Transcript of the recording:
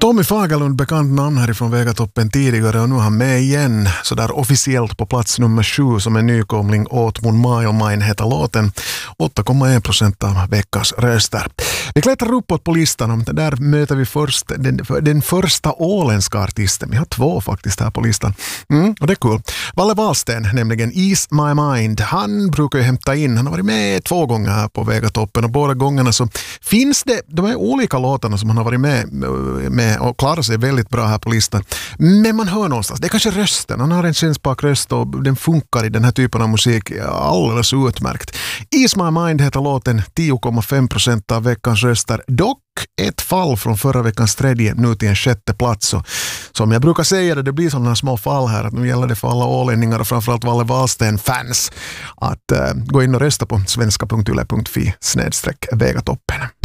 Tommy Fagerlund, bekant namn härifrån Vegatoppen tidigare, och nu är han med igen så där officiellt på plats nummer 7 som en nykomling. åt Mon Mile Mine heter låten. 8,1% av veckans röster. Vi klättrar uppåt på listan och där möter vi först den första åländska artisten. Vi har 2 faktiskt här på listan. Och det är kul. Valle Wahlsten, nämligen Ease My Mind. Han brukar ju hämta in, han har varit med 2 gånger här på Vegatoppen, och båda gångerna så finns det de här olika låtarna som han har varit med och klarar sig väldigt bra här på listan. Men man hör någonstans, det är kanske rösten. Han har en känselspak röst och den funkar i den här typen av musik alldeles utmärkt. Ease My Mind heter låten, 10,5% av veckans röster. Dock ett fall från förra veckans 3:e nu till en 6:e plats. Så, som jag brukar säga, det blir sådana små fall här att nu gäller det för alla ålänningar och framförallt Valle Wahlsten-fans att gå in och rösta på svenska.yle.fi/Vegatoppen.